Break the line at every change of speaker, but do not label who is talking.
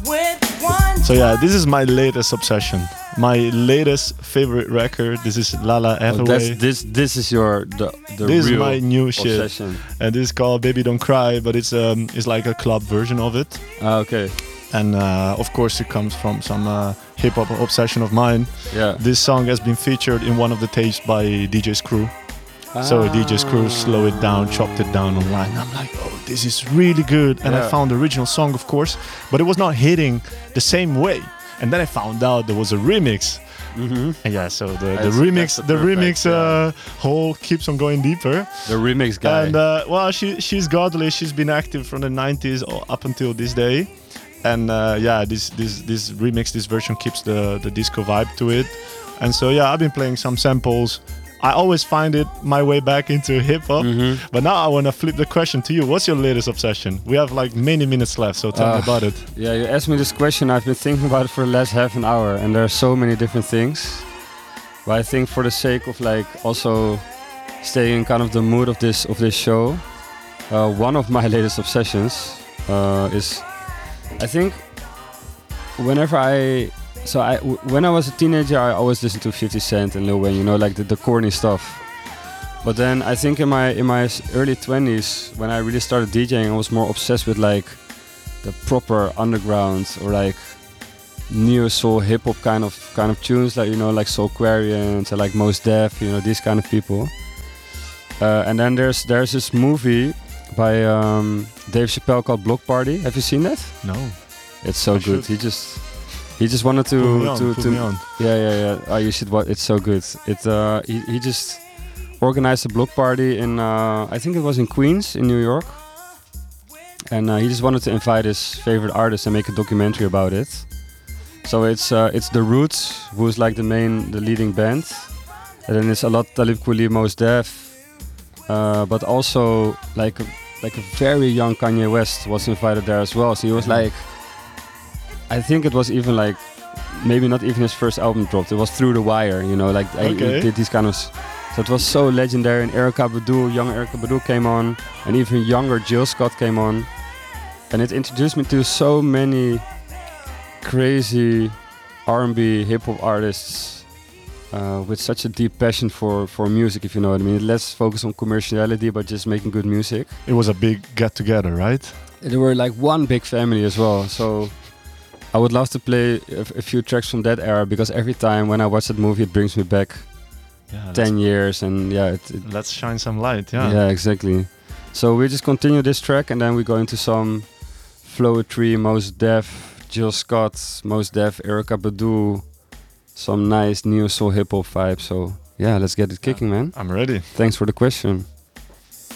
So yeah, this is my latest obsession. My latest favorite record. This is Lala Hathaway.
This is your
this
real
is my new
obsession.
shit, and this is called Baby Don't Cry, but it's like a club version of it.
Okay.
And of course it comes from some hip hop obsession of mine.
Yeah.
This song has been featured in one of the tapes by DJ Screw. So DJ Screw slowed it down, chopped it down online. I'm like, oh, this is really good. And I found the original song, of course, but it was not hitting the same way. And then I found out there was a remix.
Mm-hmm.
And yeah, so the remix hole keeps on going deeper.
The remix guy.
And well, she's godly. She's been active from the 90s up until this day. And yeah, this remix, this version keeps the disco vibe to it. And so yeah, I've been playing some samples. I always find it my way back into hip-hop. Mm-hmm. But now I want to flip the question to you. What's your latest obsession? We have like many minutes left, so tell me about it.
Yeah, you asked me this question. I've been thinking about it for the last half an hour, and there are so many different things. But I think for the sake of like also staying in kind of the mood of this show, one of my latest obsessions is, I think, when I was a teenager, I always listened to 50 Cent and Lil Wayne, you know, like the corny stuff. But then I think in my early 20s, when I really started DJing, I was more obsessed with like the proper underground or like neo soul hip hop kind of tunes, like, you know, like Soulquarians and like Mos Def, you know, these kind of people. And then there's this movie by Dave Chappelle called Block Party. Have you seen that?
No.
It's so good. He just wanted to
put me on.
Yeah. Oh, you should watch. It's so good. He just organized a block party in I think it was in Queens in New York, and he just wanted to invite his favorite artists and make a documentary about it. So it's The Roots, who's like the leading band, and then it's a lot Talib Kweli, Mos Def, but also like a very young Kanye West was invited there as well. So he was like, I think it was even like, maybe not even his first album dropped. It was Through the Wire, you know, like he did these kind of. So it was so legendary. And young Erykah Badu came on, and even younger Jill Scott came on, and it introduced me to so many crazy R&B hip hop artists with such a deep passion for music, if you know what I mean. Less focus on commerciality, but just making good music.
It was a big get together, right?
They were like one big family as well. So I would love to play a few tracks from that era, because every time when I watch that movie, it brings me back 10 years, and
let's shine some light.
Yeah, exactly. So we just continue this track, and then we go into some Floetry, Mos Def, Jill Scott, Mos Def, Erykah Badu, some nice neo soul hip hop vibe. So yeah, let's get it kicking, man.
I'm ready.
Thanks for the question.